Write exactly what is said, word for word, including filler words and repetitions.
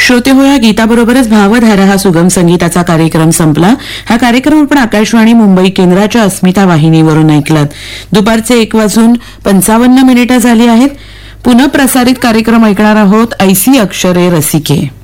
श्रोते हो, या गीताबरोबरच भावधारा हा सुगम संगीताचा कार्यक्रम संपला. हा कार्यक्रम आपण आकाशवाणी मुंबई केंद्राच्या अस्मिता वाहिनीवरून ऐकलात. दुपारचे एक वाजून पंचावन्न मिनिटं झाली आहेत. पुनः प्रसारित कार्यक्रम ऐकणार आहोत. ऐसी अक्षरे रसिके.